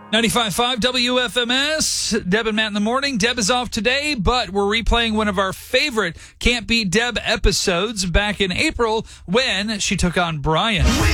95.5 WFMS, Deb and Matt in the morning. Deb is off today, but we're replaying one of our favorite Can't Beat Deb episodes back in April when she took on Brian.